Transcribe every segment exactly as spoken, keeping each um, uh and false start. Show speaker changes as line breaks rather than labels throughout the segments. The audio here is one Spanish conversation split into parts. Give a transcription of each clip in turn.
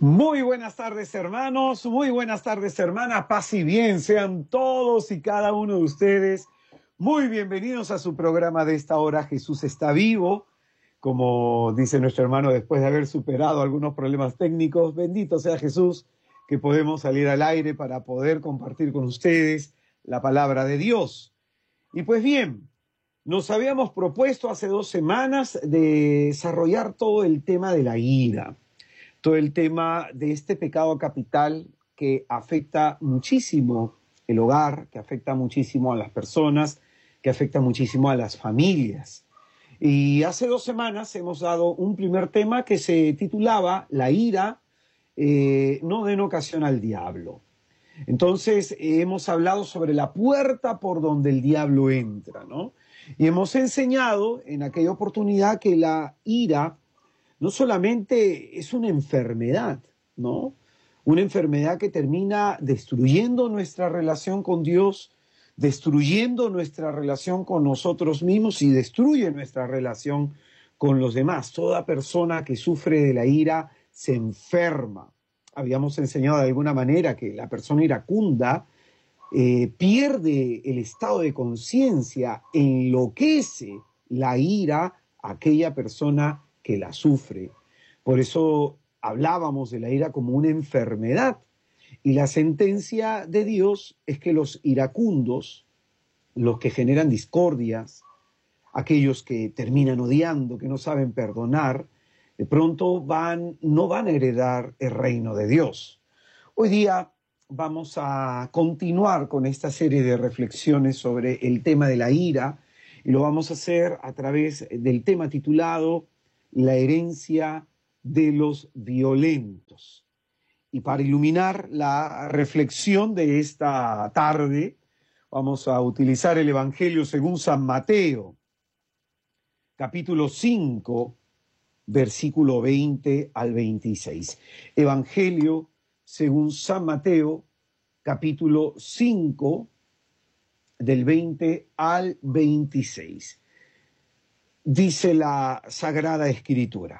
Muy buenas tardes, hermanos, muy buenas tardes, hermanas, paz y bien, sean todos y cada uno de ustedes muy bienvenidos a su programa de esta hora, Jesús está vivo. Como dice nuestro hermano, después de haber superado algunos problemas técnicos, bendito sea Jesús, que podemos salir al aire para poder compartir con ustedes la palabra de Dios. Y pues bien, nos habíamos propuesto hace dos semanas de desarrollar todo el tema de la ira. Todo el tema de este pecado capital que afecta muchísimo el hogar, que afecta muchísimo a las personas, que afecta muchísimo a las familias. Y hace dos semanas hemos dado un primer tema que se titulaba La ira eh, no den ocasión al diablo. Entonces eh, hemos hablado sobre la puerta por donde el diablo entra, ¿no? Y hemos enseñado en aquella oportunidad que la ira no solamente es una enfermedad, ¿no? Una enfermedad que termina destruyendo nuestra relación con Dios, destruyendo nuestra relación con nosotros mismos y destruye nuestra relación con los demás. Toda persona que sufre de la ira se enferma. Habíamos enseñado de alguna manera que la persona iracunda eh, pierde el estado de conciencia, enloquece la ira a aquella persona que la sufre. Por eso hablábamos de la ira como una enfermedad. Y la sentencia de Dios es que los iracundos, los que generan discordias, aquellos que terminan odiando, que no saben perdonar, de pronto van, no van a heredar el reino de Dios. Hoy día vamos a continuar con esta serie de reflexiones sobre el tema de la ira y lo vamos a hacer a través del tema titulado La herencia de los violentos. Y para iluminar la reflexión de esta tarde, vamos a utilizar el Evangelio según San Mateo, capítulo cinco, versículo veinte al veintiséis. Evangelio según San Mateo, capítulo cinco, del veinte al veintiséis. Dice la Sagrada Escritura: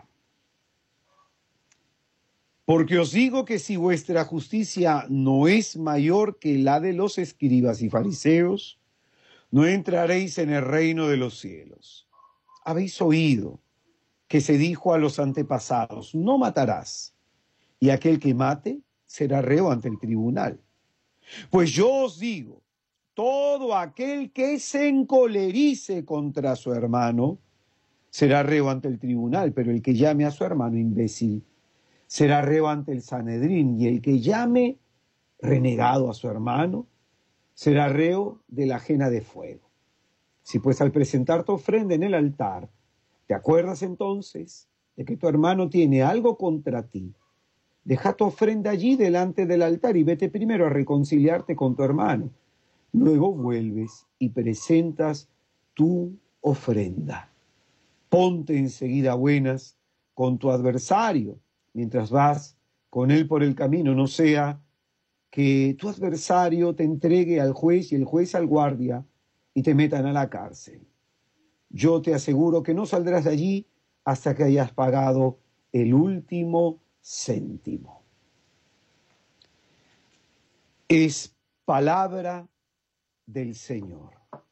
Porque os digo que si vuestra justicia no es mayor que la de los escribas y fariseos, no entraréis en el reino de los cielos. Habéis oído que se dijo a los antepasados: no matarás, y aquel que mate será reo ante el tribunal. Pues yo os digo, todo aquel que se encolerice contra su hermano será reo ante el tribunal, pero el que llame a su hermano imbécil será reo ante el Sanedrín, y el que llame renegado a su hermano será reo de la ajena de fuego. Si pues al presentar tu ofrenda en el altar, te acuerdas entonces de que tu hermano tiene algo contra ti, deja tu ofrenda allí delante del altar y vete primero a reconciliarte con tu hermano. Luego vuelves y presentas tu ofrenda. Ponte enseguida a buenas con tu adversario mientras vas con él por el camino, no sea que tu adversario te entregue al juez y el juez al guardia y te metan a la cárcel. Yo te aseguro que no saldrás de allí hasta que hayas pagado el último céntimo. Es palabra del Señor.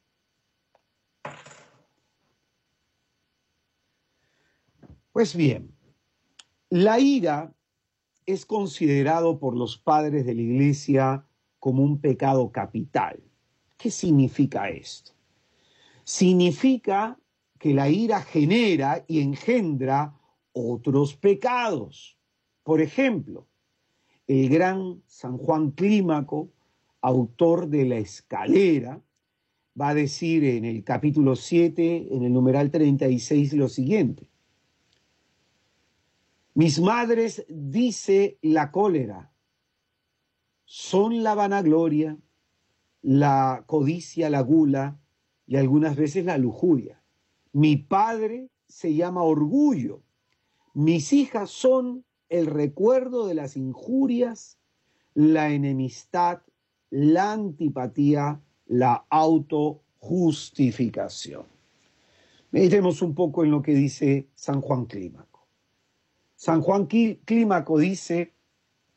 Pues bien, la ira es considerado por los padres de la Iglesia como un pecado capital. ¿Qué significa esto? Significa que la ira genera y engendra otros pecados. Por ejemplo, el gran San Juan Clímaco, autor de La Escalera, va a decir en el capítulo siete, en el numeral treinta y seis, lo siguiente: mis madres, dice la cólera, son la vanagloria, la codicia, la gula y algunas veces la lujuria. Mi padre se llama orgullo. Mis hijas son el recuerdo de las injurias, la enemistad, la antipatía, la autojustificación. Meditemos un poco en lo que dice San Juan Clímaco. San Juan Clímaco dice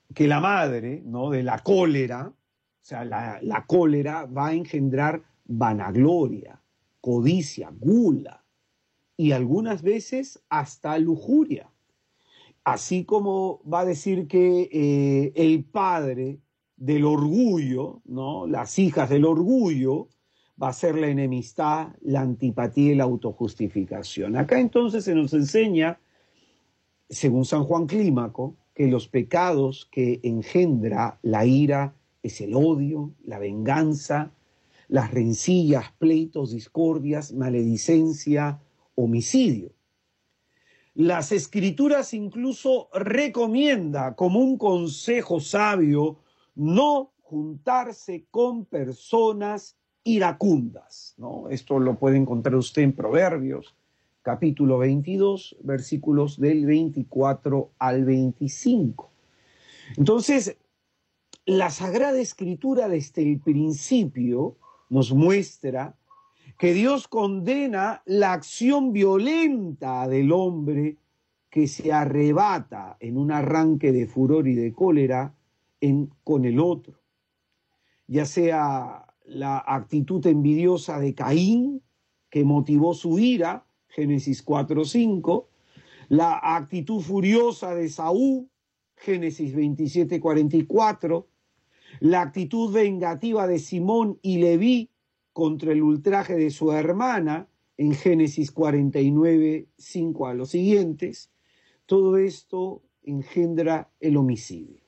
que la madre, ¿no?, de la cólera, o sea, la, la cólera va a engendrar vanagloria, codicia, gula y algunas veces hasta lujuria. Así como va a decir que eh, el padre del orgullo, ¿no?, las hijas del orgullo, va a ser la enemistad, la antipatía y la autojustificación. Acá entonces se nos enseña, según San Juan Clímaco, que los pecados que engendra la ira es el odio, la venganza, las rencillas, pleitos, discordias, maledicencia, homicidio. Las Escrituras incluso recomienda como un consejo sabio no juntarse con personas iracundas, ¿no? Esto lo puede encontrar usted en Proverbios, capítulo veintidós, versículos del veinticuatro al veinticinco. Entonces, la Sagrada Escritura desde el principio nos muestra que Dios condena la acción violenta del hombre que se arrebata en un arranque de furor y de cólera en, con el otro, ya sea la actitud envidiosa de Caín, que motivó su ira, Génesis cuatro cinco, la actitud furiosa de Saúl, Génesis veintisiete cuarenta y cuatro, la actitud vengativa de Simón y Leví contra el ultraje de su hermana, en Génesis cuarenta y nueve cinco a los siguientes. Todo esto engendra el homicidio.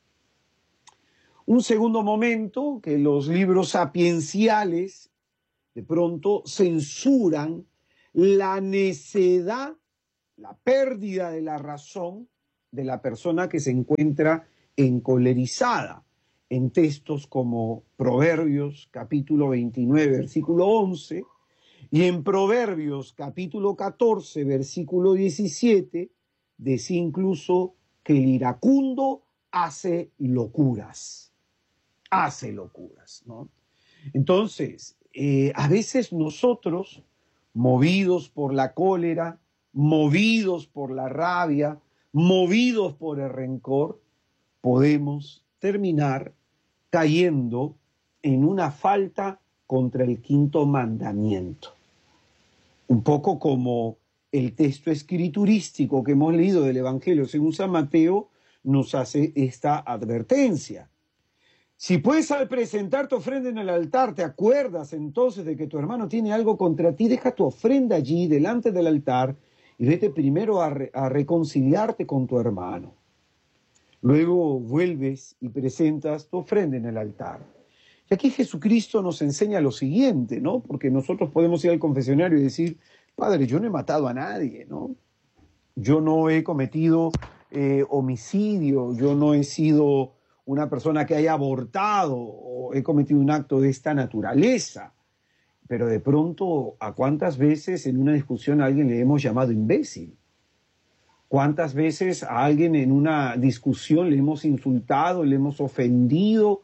Un segundo momento, que los libros sapienciales de pronto censuran la necedad, la pérdida de la razón de la persona que se encuentra encolerizada, en textos como Proverbios capítulo veintinueve, versículo once, y en Proverbios capítulo catorce, versículo diecisiete, decía incluso que el iracundo hace locuras, hace locuras, ¿no? Entonces, eh, a veces nosotros, movidos por la cólera, movidos por la rabia, movidos por el rencor, podemos terminar cayendo en una falta contra el quinto mandamiento. Un poco como el texto escriturístico que hemos leído del Evangelio según San Mateo nos hace esta advertencia. Si pues al presentar tu ofrenda en el altar te acuerdas entonces de que tu hermano tiene algo contra ti, deja tu ofrenda allí delante del altar y vete primero a, re- a reconciliarte con tu hermano. Luego vuelves y presentas tu ofrenda en el altar. Y aquí Jesucristo nos enseña lo siguiente, ¿no? Porque nosotros podemos ir al confesionario y decir, Padre, yo no he matado a nadie, ¿no? Yo no he cometido eh, homicidio, yo no he sido una persona que haya abortado o he cometido un acto de esta naturaleza. Pero de pronto, ¿a cuántas veces en una discusión a alguien le hemos llamado imbécil? ¿Cuántas veces a alguien en una discusión le hemos insultado, le hemos ofendido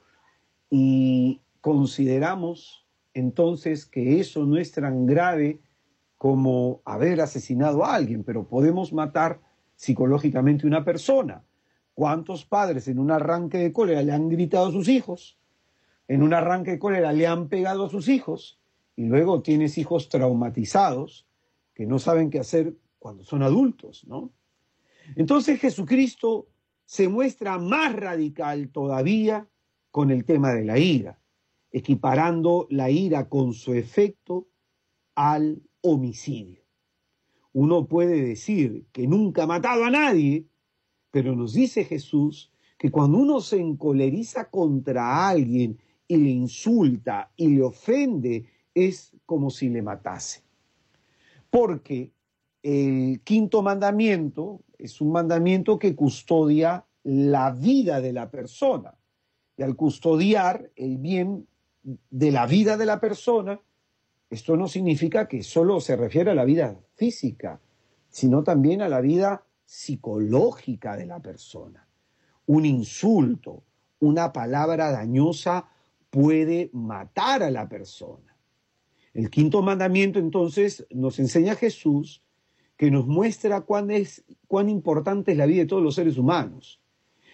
y consideramos entonces que eso no es tan grave como haber asesinado a alguien, pero podemos matar psicológicamente a una persona? ¿Cuántos padres en un arranque de cólera le han gritado a sus hijos? En un arranque de cólera le han pegado a sus hijos y luego tienes hijos traumatizados que no saben qué hacer cuando son adultos, ¿no? Entonces Jesucristo se muestra más radical todavía con el tema de la ira, equiparando la ira con su efecto al homicidio. Uno puede decir que nunca ha matado a nadie, pero nos dice Jesús que cuando uno se encoleriza contra alguien y le insulta y le ofende, es como si le matase. Porque el quinto mandamiento es un mandamiento que custodia la vida de la persona. Y al custodiar el bien de la vida de la persona, esto no significa que solo se refiere a la vida física, sino también a la vida psicológica de la persona. Un insulto, una palabra dañosa puede matar a la persona. El quinto mandamiento entonces nos enseña a Jesús, que nos muestra cuán, es, cuán importante es la vida de todos los seres humanos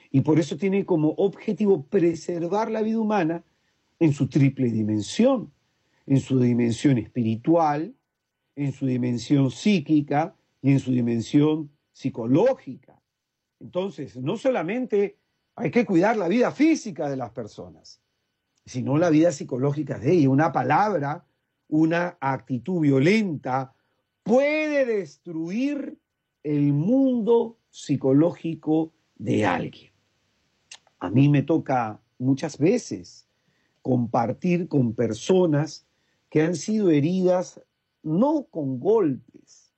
Y por eso tiene como objetivo preservar la vida humana en su triple dimensión, en su dimensión espiritual, en su dimensión psíquica y en su dimensión psicológica. Entonces, no solamente hay que cuidar la vida física de las personas, sino la vida psicológica de ellas. Una palabra, una actitud violenta puede destruir el mundo psicológico de alguien. A mí me toca muchas veces compartir con personas que han sido heridas no con golpes,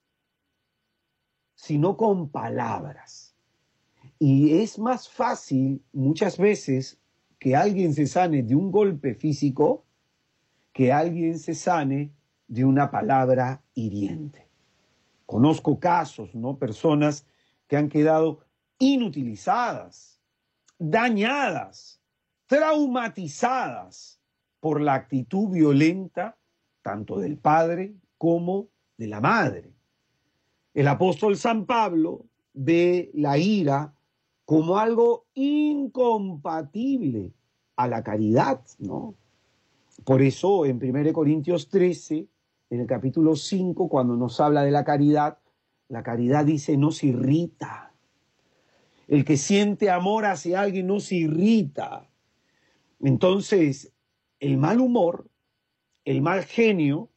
sino con palabras. Y es más fácil muchas veces que alguien se sane de un golpe físico que alguien se sane de una palabra hiriente. Conozco casos, ¿no? Personas que han quedado inutilizadas, dañadas, traumatizadas por la actitud violenta tanto del padre como de la madre. El apóstol San Pablo ve la ira como algo incompatible a la caridad, ¿no? Por eso en primera Corintios trece, en el capítulo cinco, cuando nos habla de la caridad, la caridad dice no se irrita. El que siente amor hacia alguien no se irrita. Entonces, el mal humor, el mal genio,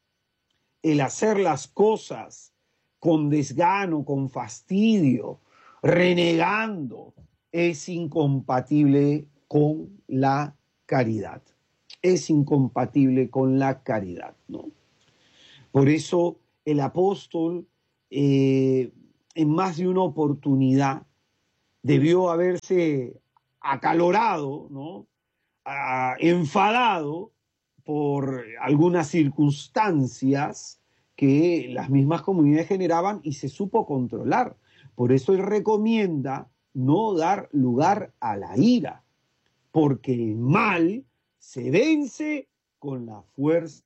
el hacer las cosas con desgano, con fastidio, renegando, es incompatible con la caridad. Es incompatible con la caridad, ¿no? Por eso el apóstol, eh, en más de una oportunidad, debió haberse acalorado, ¿no? Ah, enfadado por algunas circunstancias que las mismas comunidades generaban y se supo controlar. Por eso él recomienda no dar lugar a la ira, porque el mal se vence con la fuerza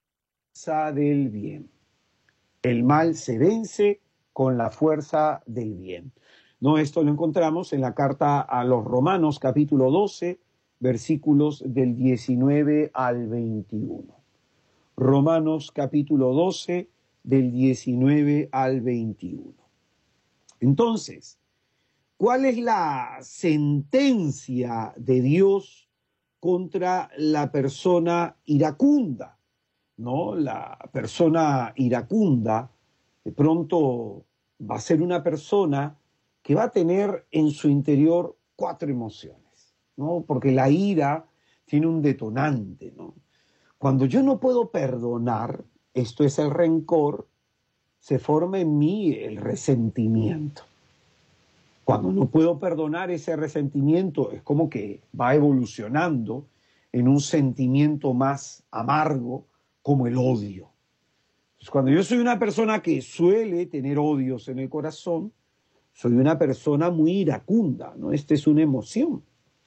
del bien. El mal se vence con la fuerza del bien. No, esto lo encontramos en la carta a los Romanos, capítulo doce, versículos del diecinueve al veintiuno. Romanos, capítulo doce, del diecinueve al veintiuno. Entonces, ¿cuál es la sentencia de Dios contra la persona iracunda? ¿No? La persona iracunda de pronto va a ser una persona que va a tener en su interior cuatro emociones, ¿no? Porque la ira tiene un detonante, ¿no? Cuando yo no puedo perdonar, esto es el rencor, se forma en mí el resentimiento. Cuando no puedo perdonar, ese resentimiento es como que va evolucionando en un sentimiento más amargo, como el odio. Entonces, cuando yo soy una persona que suele tener odios en el corazón, soy una persona muy iracunda, ¿no? Esta es una emoción.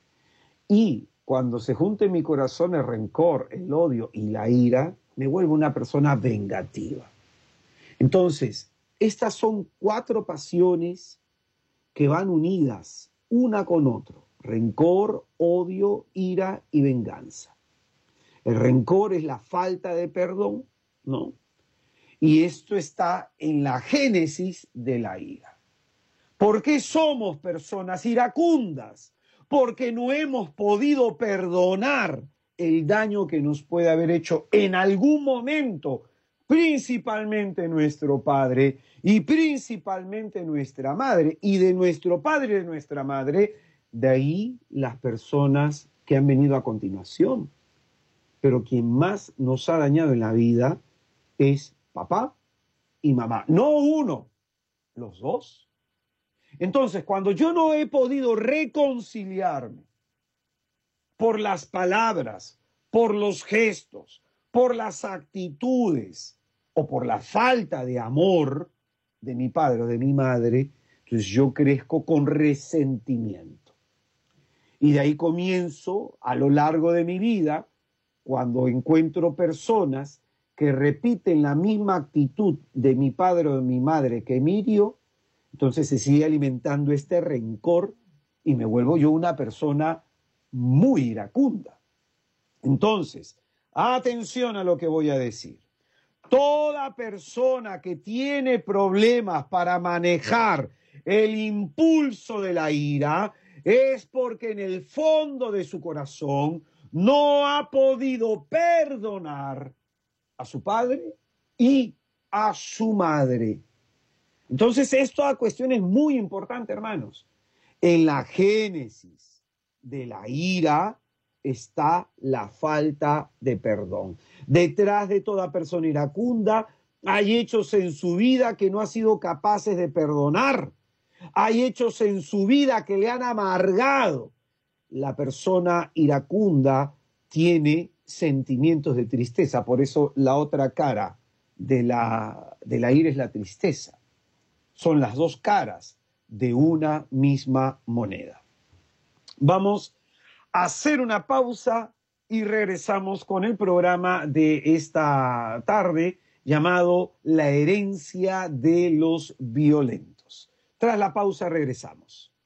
Y cuando se junta en mi corazón el rencor, el odio y la ira, me vuelvo una persona vengativa. Entonces, estas son cuatro pasiones que van unidas una con otro: rencor, odio, ira y venganza. El rencor es la falta de perdón, ¿no? Y esto está en la génesis de la ira. ¿Por qué somos personas iracundas? Porque no hemos podido perdonar el daño que nos puede haber hecho en algún momento, principalmente nuestro padre y principalmente nuestra madre, y de nuestro padre y de nuestra madre, de ahí las personas que han venido a continuación. Pero quien más nos ha dañado en la vida es papá y mamá. No uno, los dos. Entonces, cuando yo no he podido reconciliarme por las palabras, por los gestos, por las actitudes o por la falta de amor de mi padre o de mi madre, entonces yo crezco con resentimiento. Y de ahí comienzo a lo largo de mi vida, cuando encuentro personas que repiten la misma actitud de mi padre o de mi madre que me hirió, entonces se sigue alimentando este rencor y me vuelvo yo una persona muy iracunda. Entonces, atención a lo que voy a decir. Toda persona que tiene problemas para manejar el impulso de la ira es porque en el fondo de su corazón no ha podido perdonar a su padre y a su madre. Entonces, esta cuestión es muy importante, hermanos. En la génesis de la ira está la falta de perdón. Detrás de toda persona iracunda hay hechos en su vida que no ha sido capaces de perdonar. Hay hechos en su vida que le han amargado. La persona iracunda tiene sentimientos de tristeza, por eso la otra cara de la, de la ira es la tristeza. Son las dos caras de una misma moneda. Vamos a hacer una pausa y regresamos con el programa de esta tarde llamado La herencia de los violentos. Tras la pausa regresamos.